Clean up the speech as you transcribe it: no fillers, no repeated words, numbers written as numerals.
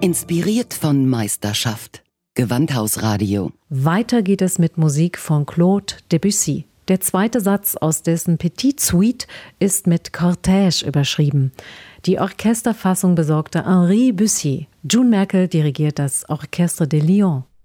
Inspiriert von Meisterschaft. Gewandhausradio. Weiter geht es mit Musik von Claude Debussy. Der zweite Satz aus dessen Petite Suite ist mit Cortège überschrieben. Die Orchesterfassung besorgte Henri Bussier. June Merkel dirigiert das Orchestre de Lyon.